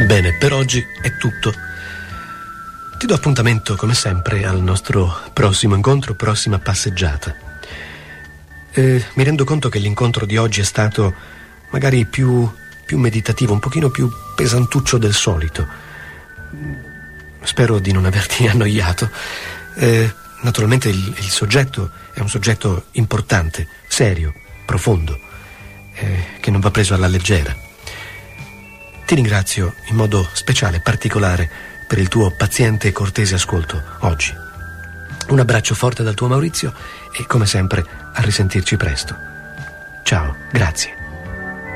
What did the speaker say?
Bene, per oggi è tutto. Ti do appuntamento, come sempre, al nostro prossimo incontro, prossima passeggiata. Mi rendo conto che l'incontro di oggi è stato magari più meditativo, un pochino più pesantuccio del solito. Spero di non averti annoiato. Naturalmente il soggetto è un soggetto importante, serio, profondo, che non va preso alla leggera. Ti ringrazio in modo speciale, particolare, per il tuo paziente e cortese ascolto oggi. Un abbraccio forte dal tuo Maurizio e, come sempre, a risentirci presto. Ciao, grazie.